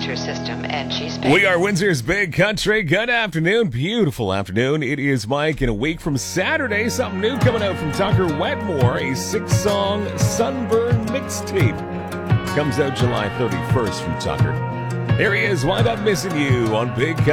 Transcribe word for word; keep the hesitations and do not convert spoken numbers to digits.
her system, and she's paying. We are Windsor's Big Country. Good afternoon. Beautiful afternoon. It is Mike, in a week from Saturday. Something new coming out from Tucker Wetmore. A six-song Sunburn mixtape. Comes out July thirty-first from Tucker. Here he is, Wind Up Missing You on Big Country.